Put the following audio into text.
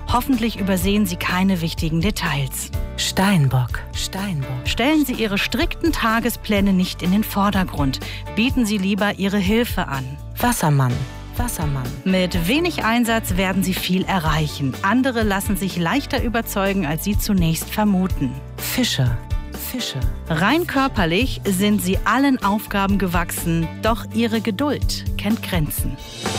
Hoffentlich übersehen Sie keine wichtigen Details. Steinbock. Stellen Sie Ihre strikten Tagespläne nicht in den Vordergrund. Bieten Sie lieber Ihre Hilfe an. Wassermann. Mit wenig Einsatz werden Sie viel erreichen. Andere lassen sich leichter überzeugen, als Sie zunächst vermuten. Fische. Rein körperlich sind Sie allen Aufgaben gewachsen, doch Ihre Geduld kennt Grenzen.